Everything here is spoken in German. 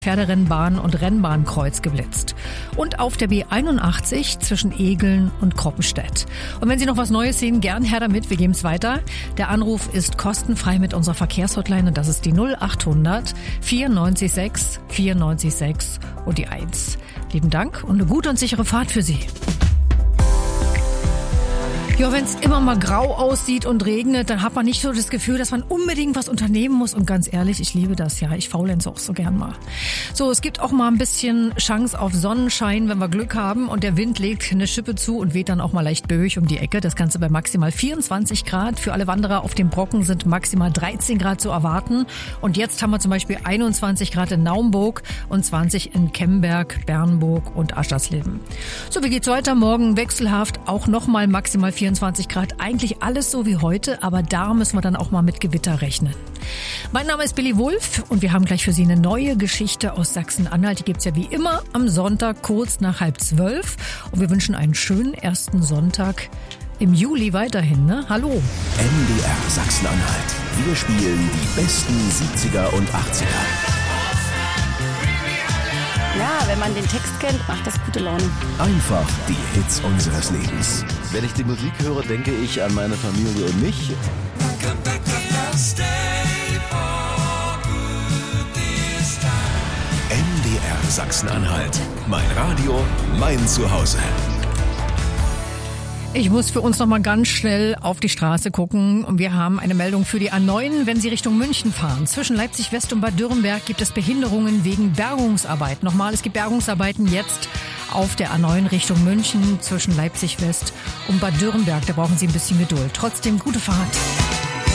Pferderennbahn und Rennbahnkreuz geblitzt. Und auf der B81 zwischen Egeln und Kroppenstedt. Und wenn Sie noch was Neues sehen, gern her damit, wir geben es weiter. Der Anruf ist kostenfrei mit unserer Verkehrshotline und das ist die 0800 94 6 und die 1. Lieben Dank und eine gute und sichere Fahrt für Sie. Ja, wenn es immer mal grau aussieht und regnet, dann hat man nicht so das Gefühl, dass man unbedingt was unternehmen muss. Und ganz ehrlich, ich liebe das ja. Ich faulenze auch so gern mal. So, es gibt auch mal ein bisschen Chance auf Sonnenschein, wenn wir Glück haben. Und der Wind legt eine Schippe zu und weht dann auch mal leicht böig um die Ecke. Das Ganze bei maximal 24 Grad. Für alle Wanderer auf dem Brocken sind maximal 13 Grad zu erwarten. Und jetzt haben wir zum Beispiel 21 Grad in Naumburg und 20 in Kemberg, Bernburg und Aschersleben. So, wie geht's weiter? Morgen wechselhaft, auch nochmal maximal 24 Grad, eigentlich alles so wie heute, aber da müssen wir dann auch mal mit Gewitter rechnen. Mein Name ist Billy Wulff und wir haben gleich für Sie eine neue Geschichte aus Sachsen-Anhalt. Die gibt's ja wie immer am Sonntag kurz nach 11:30 und wir wünschen einen schönen ersten Sonntag im Juli weiterhin. Ne? Hallo. MDR Sachsen-Anhalt. Wir spielen die besten 70er und 80er. Ja, wenn man den Text kennt, macht das gute Laune. Einfach die Hits unseres Lebens. Wenn ich die Musik höre, denke ich an meine Familie und mich. MDR Sachsen-Anhalt. Mein Radio, mein Zuhause. Ich muss für uns noch mal ganz schnell auf die Straße gucken. Und wir haben eine Meldung für die A9, wenn Sie Richtung München fahren. Zwischen Leipzig West und Bad Dürrenberg gibt es Behinderungen wegen Bergungsarbeit. Nochmal, es gibt Bergungsarbeiten jetzt auf der A9 Richtung München zwischen Leipzig West und Bad Dürrenberg. Da brauchen Sie ein bisschen Geduld. Trotzdem gute Fahrt.